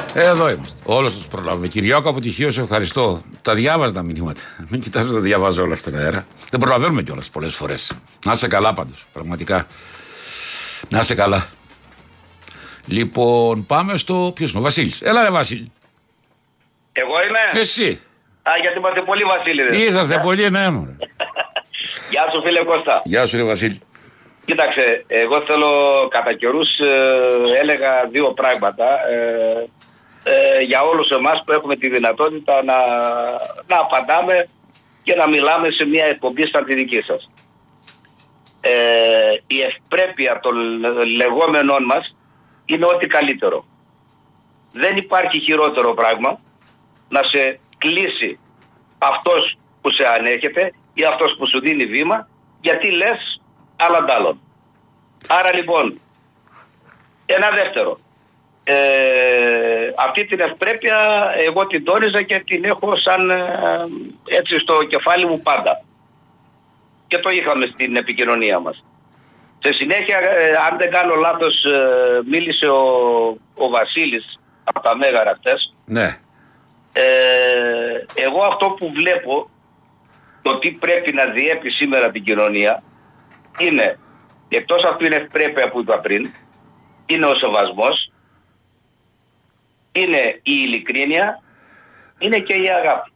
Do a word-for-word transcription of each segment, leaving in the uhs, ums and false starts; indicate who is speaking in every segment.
Speaker 1: Εδώ είμαστε. Όλος τους προλάβουμε. Κυριάκο από τυχείο, σε ευχαριστώ. Τα διάβαζα τα μηνύματα. Μην κοιτάζω, τα διαβάζω όλα στον αέρα. Δεν προλαβαίνουμε κιόλας πολλές φορές. Να είσαι καλά πάντως. Πραγματικά. Να είσαι καλά. Λοιπόν, πάμε στο. Ποιος είναι ο Βασίλης? Έλα, ρε Βασίλη.
Speaker 2: Εγώ είμαι.
Speaker 1: Εσύ.
Speaker 2: Α, γιατί είμαστε πολλοί Βασίληδες.
Speaker 1: Είσαστε πολλοί, ναι, μωρέ.
Speaker 2: Γεια σου, φίλε Κώστα.
Speaker 1: Γεια σου, ρε Βασίλη.
Speaker 2: Κοίταξε, εγώ θέλω κατά καιρούς ε, έλεγα δύο πράγματα ε, ε, για όλους εμάς που έχουμε τη δυνατότητα να, να απαντάμε και να μιλάμε σε μια εκπομπή σαν τη δική σας. Ε, η ευπρέπεια των λεγόμενών μας είναι ό,τι καλύτερο. Δεν υπάρχει χειρότερο πράγμα να σε κλείσει αυτός που σε ανέχεται ή αυτός που σου δίνει βήμα, γιατί λες άλλα τ' άλλον. Άρα λοιπόν, ένα δεύτερο. Ε, αυτή την ευπρέπεια εγώ την τόνιζα και την έχω σαν ε, έτσι στο κεφάλι μου πάντα. Και το είχαμε στην επικοινωνία μας. Σε συνέχεια, ε, αν δεν κάνω λάθος, ε, μίλησε ο, ο Βασίλης από τα Μέγαρα χτες.
Speaker 1: Ναι.
Speaker 2: Ε, εγώ αυτό που βλέπω, το τι πρέπει να διέπει σήμερα την κοινωνία, είναι, εκτός αυτού είναι ευπρέπεια που είπα πριν, είναι ο σεβασμός, είναι η ειλικρίνεια, είναι και η αγάπη.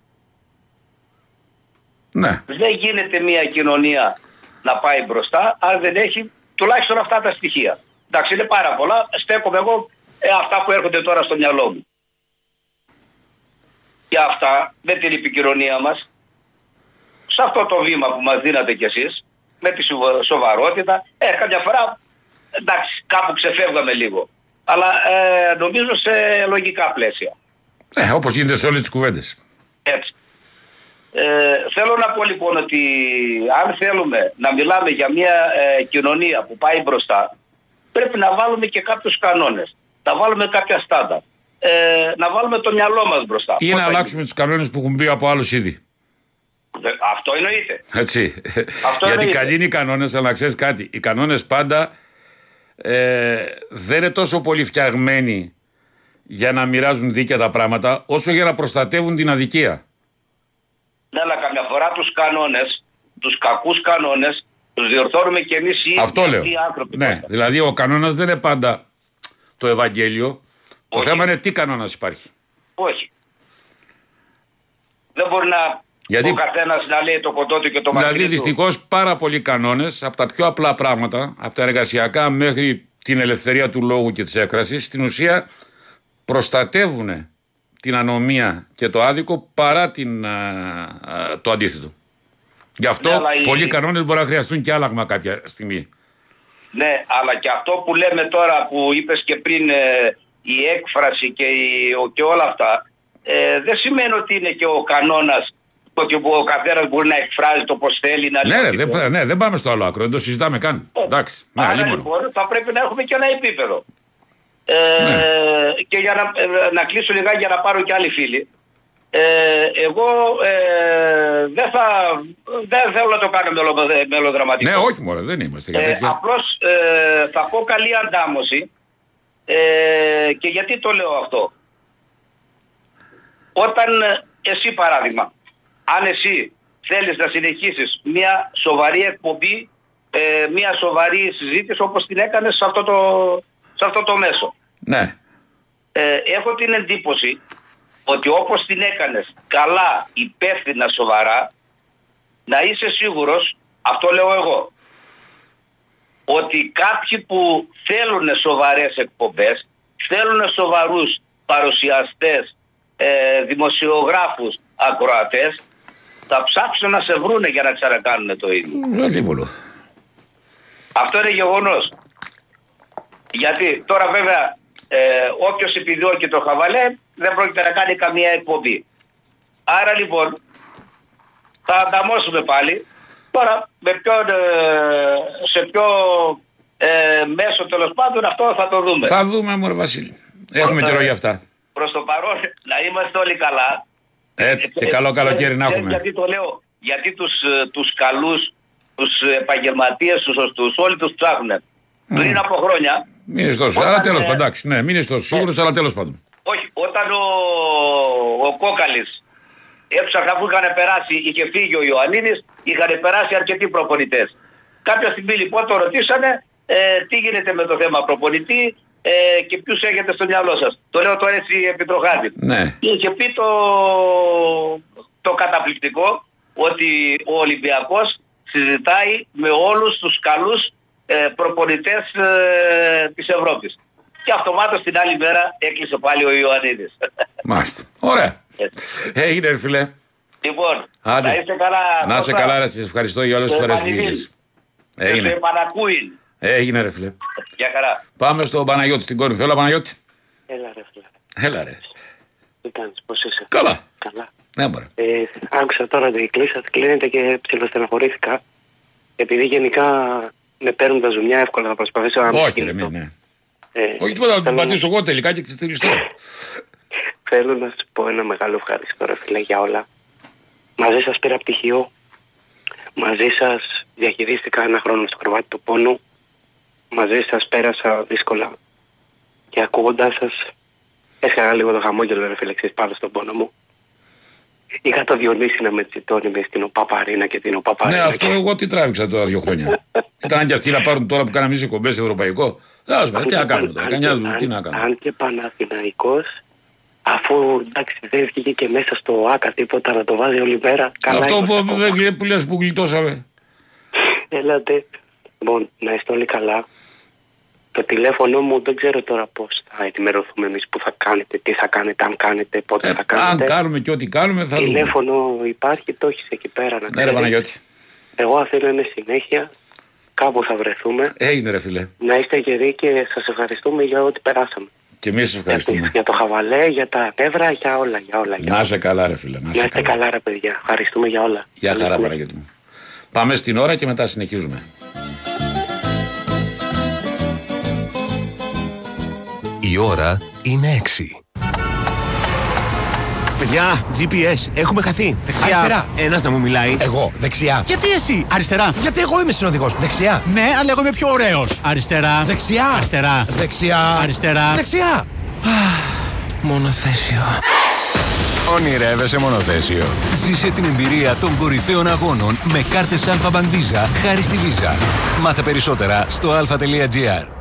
Speaker 1: Ναι.
Speaker 2: Δεν γίνεται μια κοινωνία να πάει μπροστά αν δεν έχει τουλάχιστον αυτά τα στοιχεία. Εντάξει, είναι πάρα πολλά, στέκομαι εγώ ε, αυτά που έρχονται τώρα στο μυαλό μου. Και αυτά με την επικοινωνία μας, σε αυτό το βήμα που μας δίνατε κι εσείς, με τη σοβαρότητα, ε, κάποια φορά, εντάξει, κάπου ξεφεύγαμε λίγο. Αλλά ε, νομίζω σε λογικά πλαίσια.
Speaker 1: Ε, όπως γίνεται σε όλες τις κουβέντες.
Speaker 2: Έτσι. Ε, θέλω να πω λοιπόν ότι αν θέλουμε να μιλάμε για μια ε, κοινωνία που πάει μπροστά, πρέπει να βάλουμε και κάποιους κανόνες. Να βάλουμε κάποια στάντα. Ε, να βάλουμε το μυαλό μας μπροστά.
Speaker 1: Ή να αλλάξουμε τους κανόνες που έχουν μπει από άλλους ήδη.
Speaker 2: Αυτό εννοείται.
Speaker 1: Έτσι.
Speaker 2: Αυτό
Speaker 1: Γιατί
Speaker 2: εννοείται.
Speaker 1: καλοί είναι οι κανόνες, αλλά ξέρεις κάτι. Οι κανόνες πάντα ε, δεν είναι τόσο πολύ φτιαγμένοι για να μοιράζουν δίκαια τα πράγματα, όσο για να προστατεύουν την αδικία.
Speaker 2: Ναι, αλλά καμιά φορά τους κανόνες, τους κακούς κανόνες, τους διορθώνουμε κι εμείς οι
Speaker 1: Αυτό λέω.
Speaker 2: οι άνθρωποι.
Speaker 1: Ναι, δηλαδή ο κανόνας δεν είναι πάντα το Ευαγγέλιο. Το
Speaker 2: Όχι.
Speaker 1: θέμα είναι τι κανόνας υπάρχει.
Speaker 2: Όχι. Δεν μπορεί να
Speaker 1: Γιατί...
Speaker 2: ο καθένας να λέει το κοντό του και το μακρύ
Speaker 1: Δηλαδή
Speaker 2: του.
Speaker 1: δυστυχώς πάρα πολλοί κανόνες, από τα πιο απλά πράγματα, από τα εργασιακά μέχρι την ελευθερία του λόγου και της έκφρασης, στην ουσία προστατεύουν την ανομία και το άδικο παρά την, α, α, το αντίθετο. Γι' αυτό
Speaker 2: Ναι, αλλά
Speaker 1: πολλοί
Speaker 2: η...
Speaker 1: κανόνες μπορεί να χρειαστούν και άλλαγμα κάποια στιγμή.
Speaker 2: Ναι, αλλά και αυτό που λέμε τώρα που είπες και πριν, ε, η έκφραση και, η, ο, και όλα αυτά, ε, δεν σημαίνει ότι είναι και ο κανόνας ότι ο καθένας μπορεί να εκφράζει το πώς θέλει να
Speaker 1: Ναι,
Speaker 2: λέει.
Speaker 1: ρε, δεν, ναι, δεν πάμε στο άλλο άκρο, δεν το συζητάμε καν.
Speaker 2: Ε,
Speaker 1: Εντάξει, ναι,
Speaker 2: άρα
Speaker 1: λίμωνο.
Speaker 2: λοιπόν θα πρέπει να έχουμε και ένα επίπεδο. Ε,
Speaker 1: Ναι.
Speaker 2: Και για να, ε, να κλείσω λιγάκι για να πάρω και άλλοι φίλοι. Ε, εγώ ε, δεν, θα, δεν θέλω να το κάνω μελο, μελοδραματικό.
Speaker 1: Ναι, όχι μωρέ, δεν είμαστε για
Speaker 2: Ε,
Speaker 1: τέτοια.
Speaker 2: απλώς ε, θα πω καλή αντάμωση. Ε, και γιατί το λέω αυτό. Όταν εσύ παράδειγμα, αν εσύ θέλεις να συνεχίσεις μια σοβαρή εκπομπή, ε, μια σοβαρή συζήτηση όπως την έκανες σε αυτό το, σε αυτό το μέσο.
Speaker 1: Ναι.
Speaker 2: Ε, έχω την εντύπωση ότι όπως την έκανες καλά, υπεύθυνα, σοβαρά, να είσαι σίγουρος, αυτό λέω εγώ, ότι κάποιοι που θέλουν σοβαρές εκπομπές, θέλουν σοβαρούς παρουσιαστές, ε, δημοσιογράφους, ακροατές, θα ψάξουν να σε βρούνε για να ξανακάνουν το ίδιο.
Speaker 1: Ε, λίμωνο.
Speaker 2: Αυτό είναι γεγονός. Γιατί τώρα βέβαια ε, όποιος επιδιώκει το χαβαλέ δεν πρόκειται να κάνει καμία εκπομπή. Άρα λοιπόν θα ανταμώσουμε πάλι. Τώρα με ποιον, ε, σε ποιο ε, μέσο τέλος πάντων αυτό θα το δούμε.
Speaker 1: Θα δούμε μωρέ Βασίλη. Έχουμε καιρό για αυτά.
Speaker 2: Προς το παρόν να είμαστε όλοι καλά.
Speaker 1: Έτσι και καλό καλοκαίρι να έχουμε.
Speaker 2: Γιατί το λέω, γιατί τους, τους καλούς, τους επαγγελματίες, τους σωστούς, όλοι τους ψάχνουν. Mm. Πριν από χρόνια.
Speaker 1: Μην είσαι τόσο, αλλά τέλος πάντων. Ναι, μην είσαι τόσο σίγουρος, αλλά τέλος πάντων.
Speaker 2: Όχι, όταν όταν ο, ο Κόκαλης έψαχα αφού είχαν περάσει, είχε φύγει ο Ιωαννίδης, είχαν περάσει αρκετοί προπονητές. Κάποια στιγμή λοιπόν το ρωτήσανε ε, τι γίνεται με το θέμα προπονητή ε, και ποιους έχετε στο μυαλό σας. Το λέω τώρα έτσι επιτροχάτη.
Speaker 1: Ναι.
Speaker 2: Είχε πει το, το καταπληκτικό ότι ο Ολυμπιακός συζητάει με όλους τους καλούς ε, προπονητές ε, της Ευρώπης. Και αυτομάτως την άλλη μέρα έκλεισε πάλι ο Ιωαννίδης.
Speaker 1: Μάλιστα. Ωραία. Έγινε ρε φίλε.
Speaker 2: Λοιπόν,
Speaker 1: άντε.
Speaker 2: Να είστε καλά.
Speaker 1: Να είστε καλά ρε, σας ευχαριστώ για όλες τις φορές που βγήκες. Έγινε. Έγινε ρε φίλε.
Speaker 2: Για χαρά.
Speaker 1: Πάμε στον Παναγιώτη στην Κόρινθο. Έλα Παναγιώτη.
Speaker 3: Έλα ρε φίλε.
Speaker 1: Έλα ρε.
Speaker 3: Τι κάνεις, πώς είσαι?
Speaker 1: Καλά.
Speaker 3: Καλά.
Speaker 1: Ναι μωρέ.
Speaker 3: Ε, άκουσα τώρα ότι κλείσατε, κλείνετε και ψιλοστεναχωρήθηκα. Επειδή γενικά με παίρνουν τα ζουμιά εύκολα να προσπαθήσω να μην.
Speaker 1: Όχι ρε, ναι, ναι.
Speaker 3: Ε,
Speaker 1: Όχι τίποτα, να την πατήσω εγώ τελικά και ξεστηριστώ.
Speaker 3: Θέλω να σας πω ένα μεγάλο ευχαριστώ ρε φίλε για όλα. Μαζί σας πήρα πτυχίο. Μαζί σας διαχειρίστηκα ένα χρόνο στο κρεβάτι του πόνου. Μαζί σας πέρασα δύσκολα. Και ακούγοντάς σας έσχαρα λίγο το χαμόγελο ρε φίλε πάνω στον πόνο μου. Είχα το Διονύση να με τσιτώνει με στην Οπαπαρίνα και την Οπαπαρίνα.
Speaker 1: Ναι, αυτό και... εγώ τι τράβηξα τώρα δύο χρόνια. Ήταν και αυτοί να πάρουν τώρα που κάναμε εμείς εκπομπές ευρωπαϊκό. Δεν πούμε, τι να κάνουμε τώρα. Κανιά δουλειά, τι να κάνουμε.
Speaker 3: Αν και Παναθηναϊκός, αφού εντάξει δεν βγήκε και μέσα στο ΆΚΑ τίποτα να το βάζει όλη μέρα.
Speaker 1: Αυτό που, δεν, που λες που γλιτώσαμε.
Speaker 3: Έλατε. Λοιπόν, να είστε όλοι καλά. Το τηλέφωνο μου δεν ξέρω τώρα πώς θα ενημερωθούμε εμείς που θα κάνετε, τι θα κάνετε, αν κάνετε, πότε
Speaker 1: ε,
Speaker 3: θα κάνετε.
Speaker 1: Αν κάνουμε και ό,τι κάνουμε θα δούμε.
Speaker 3: Τηλέφωνο υπάρχει, το έχεις εκεί πέρα να
Speaker 1: ναι, ρε Παναγιώτη.
Speaker 3: Εγώ αφήνω είναι συνέχεια, κάπου θα βρεθούμε.
Speaker 1: Έγινε ρε φίλε.
Speaker 3: Να είστε γεροί και σας ευχαριστούμε για ό,τι περάσαμε.
Speaker 1: Και εμείς σας ευχαριστούμε.
Speaker 3: Για, για το χαβαλέ, για τα νεύρα, για όλα, για όλα. Για
Speaker 1: να είσαι καλά ρε φίλε. Να είστε
Speaker 3: καλά. καλά ρε παιδιά, ευχαριστούμε για όλα.
Speaker 1: Για χαρά Παναγιώτη μου. Πάμε στην ώρα και μετά συνεχίζουμε.
Speaker 4: Η ώρα είναι έξι.
Speaker 5: Παιδιά, τζι πι ες, έχουμε χαθεί. Δεξιά.
Speaker 6: Αριστερά.
Speaker 5: Ένας να μου μιλάει.
Speaker 6: Εγώ, δεξιά.
Speaker 5: Γιατί εσύ, αριστερά.
Speaker 6: Γιατί εγώ είμαι συνοδηγός. Δεξιά.
Speaker 5: Ναι, αλλά εγώ είμαι πιο ωραίος. Αριστερά.
Speaker 6: Δεξιά.
Speaker 5: Αριστερά.
Speaker 6: Δεξιά.
Speaker 5: Αριστερά.
Speaker 6: Δεξιά. Μονοθέσιο.
Speaker 4: Ονειρεύεσαι μονοθέσιο. Ζήσε την εμπειρία των κορυφαίων αγώνων με κάρτες Alpha Bank Visa χάρη στη Visa. Μάθε περισσότερα στο alpha τελεία gr.